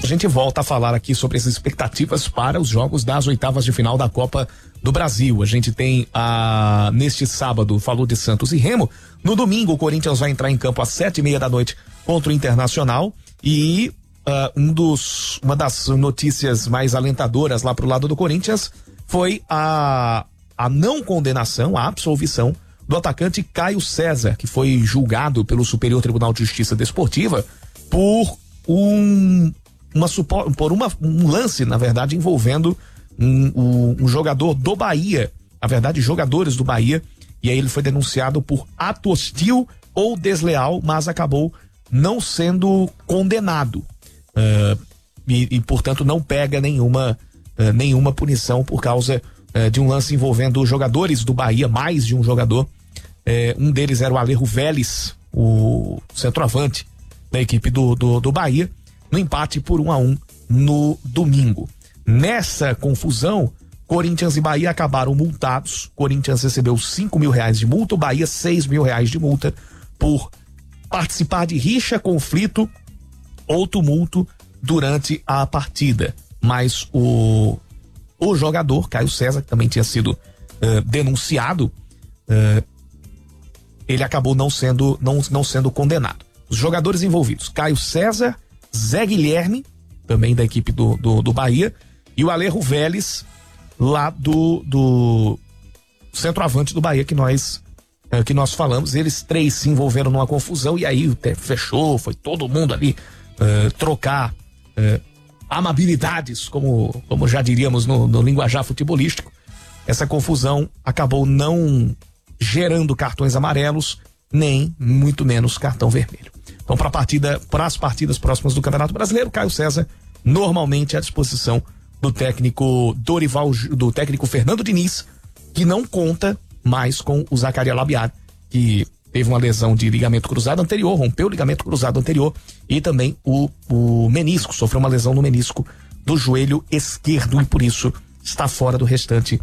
gente volta a falar aqui sobre as expectativas para os jogos das oitavas de final da Copa do Brasil. A gente tem neste sábado, falou de Santos e Remo. No domingo, o Corinthians vai entrar em campo às 7:30 da noite contra o Internacional. E uma das notícias mais alentadoras lá pro lado do Corinthians foi a não condenação, a absolvição do atacante Caio César, que foi julgado pelo Superior Tribunal de Justiça Desportiva por um lance, na verdade, envolvendo um jogador do Bahia, na verdade, jogadores do Bahia, e aí ele foi denunciado por ato hostil ou desleal, mas acabou não sendo condenado. E portanto não pega nenhuma punição por causa de um lance envolvendo jogadores do Bahia, mais de um jogador. Um deles era o Alejo Vélez, o centroavante da equipe do Bahia, no empate por 1-1 no domingo. Nessa confusão, Corinthians e Bahia acabaram multados. Corinthians recebeu R$5 mil de multa, o Bahia R$6 mil de multa por participar de rixa, conflito ou tumulto durante a partida. Mas o jogador, Caio César, que também tinha sido denunciado, ele acabou não sendo condenado. Os jogadores envolvidos, Caio César, Zé Guilherme, também da equipe do Bahia, e o Alejo Vélez, lá do centroavante do Bahia que nós falamos. Eles três se envolveram numa confusão e aí fechou, foi todo mundo ali trocar amabilidades, como já diríamos no linguajar futebolístico. Essa confusão acabou não gerando cartões amarelos, nem muito menos cartão vermelho. Então, para as partidas próximas do Campeonato Brasileiro, Caio César normalmente à disposição do técnico do técnico Fernando Diniz, que não conta mais com o Zaccaria Labiad, que teve uma lesão de ligamento cruzado anterior, rompeu o ligamento cruzado anterior, e também o menisco, sofreu uma lesão no menisco do joelho esquerdo e por isso está fora do restante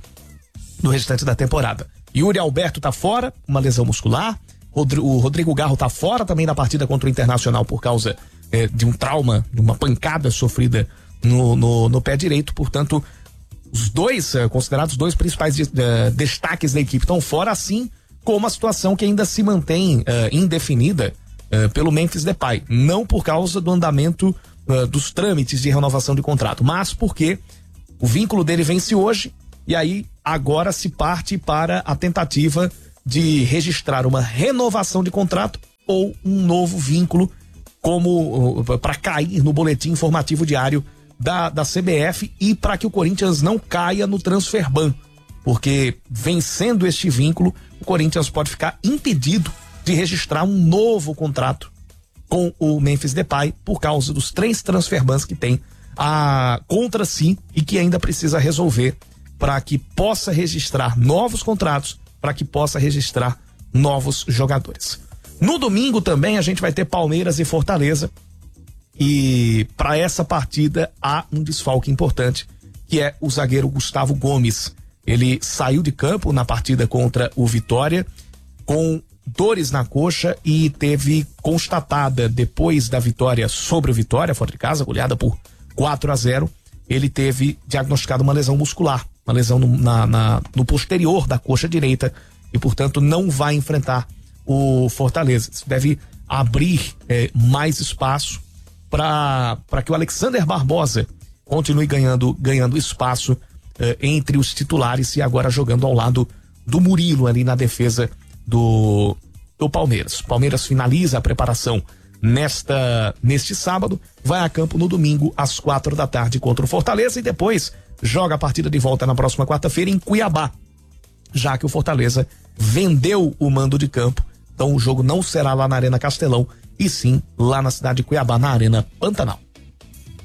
da temporada. Yuri Alberto tá fora, uma lesão muscular. O Rodrigo Garro tá fora também da partida contra o Internacional por causa de um trauma, de uma pancada sofrida no pé direito. Portanto, os dois, considerados dois principais destaques da equipe, estão fora, assim como a situação que ainda se mantém indefinida pelo Memphis Depay. Não por causa do andamento dos trâmites de renovação de contrato, mas porque o vínculo dele vence hoje, e aí agora se parte para a tentativa de registrar uma renovação de contrato ou um novo vínculo, como para cair no boletim informativo diário da CBF, e para que o Corinthians não caia no transfer ban, porque vencendo este vínculo, o Corinthians pode ficar impedido de registrar um novo contrato com o Memphis Depay por causa dos 3 transfer bans que tem contra si e que ainda precisa resolver para que possa registrar novos contratos, para que possa registrar novos jogadores. No domingo também a gente vai ter Palmeiras e Fortaleza, e para essa partida há um desfalque importante, que é o zagueiro Gustavo Gomes. Ele saiu de campo na partida contra o Vitória com dores na coxa e teve constatada, depois da vitória sobre o Vitória, fora de casa, goleada por 4-0, ele teve diagnosticado uma lesão muscular, uma lesão no posterior da coxa direita, e portanto não vai enfrentar o Fortaleza. Isso deve abrir mais espaço para que o Alexander Barbosa continue ganhando espaço entre os titulares, e agora jogando ao lado do Murilo ali na defesa do Palmeiras. O Palmeiras finaliza a preparação neste sábado, vai a campo no domingo às 4 da tarde contra o Fortaleza, e depois joga a partida de volta na próxima quarta-feira em Cuiabá, já que o Fortaleza vendeu o mando de campo. Então o jogo não será lá na Arena Castelão, e sim lá na cidade de Cuiabá, na Arena Pantanal.